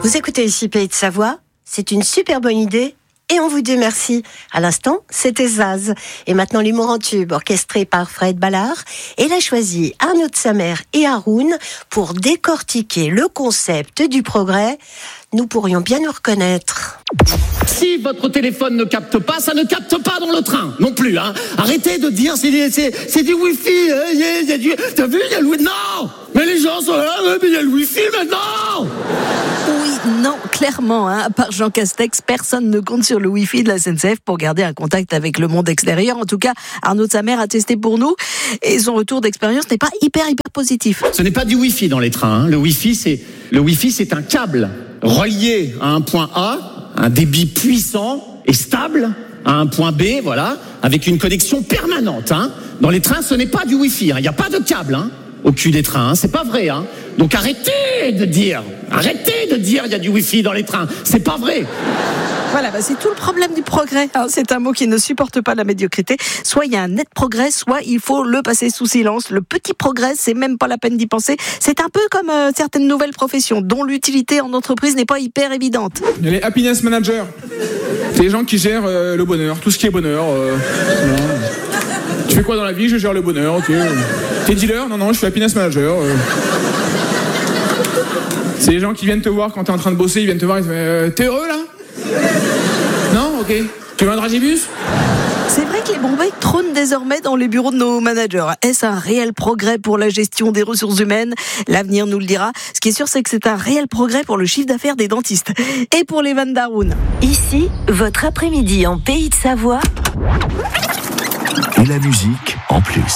Vous écoutez ici Pays de Savoie, c'est une super bonne idée et on vous dit merci. À l'instant, c'était Zaz. Et maintenant l'humour en tube, orchestré par Fred Ballard. Elle a choisi Arnaud de Samer et Haroun pour décortiquer le concept du progrès. Nous pourrions bien nous reconnaître. Si votre téléphone ne capte pas, ça ne capte pas dans le train non plus. Hein. Arrêtez de dire c'est du Wi-Fi. T'as vu, il y a le Wi-Fi. Non, mais les gens sont là, mais il y a le Wi-Fi maintenant. Oui, non, clairement, à part Jean Castex, personne ne compte sur le Wi-Fi de la SNCF pour garder un contact avec le monde extérieur. En tout cas, Arnaud de Samer a testé pour nous et son retour d'expérience n'est pas hyper positif. Ce n'est pas du Wi-Fi dans les trains. Hein. Le Wi-Fi, c'est un câble relié à un point A, un débit puissant et stable à un point B, voilà, avec une connexion permanente. Hein. Dans les trains, ce n'est pas du Wi-Fi. Il n'y a pas de câble au cul des trains. C'est pas vrai. Hein. Donc arrêtez de dire il y a du Wi-Fi dans les trains. C'est pas vrai. Voilà, c'est tout le problème du progrès. C'est un mot qui ne supporte pas la médiocrité. Soit il y a un net progrès, soit il faut le passer sous silence. Le petit progrès, c'est même pas la peine d'y penser. C'est un peu comme certaines nouvelles professions dont l'utilité en entreprise n'est pas hyper évidente. Il y a les happiness managers. C'est les gens qui gèrent le bonheur, tout ce qui est bonheur. Tu fais quoi dans la vie? Je gère le bonheur, ok. T'es dealer? Non, je suis happiness manager. C'est les gens qui viennent te voir quand t'es en train de bosser, ils viennent te voir, ils disent t'es heureux là? Non? Ok. Tu veux un dragibus? C'est vrai que les Bombay trônent désormais dans les bureaux de nos managers. Est-ce un réel progrès pour la gestion des ressources humaines? L'avenir nous le dira. Ce qui est sûr, c'est que c'est un réel progrès pour le chiffre d'affaires des dentistes. Et pour les vannes d'Haroun. Ici, votre après-midi en Pays de Savoie. Et la musique en plus.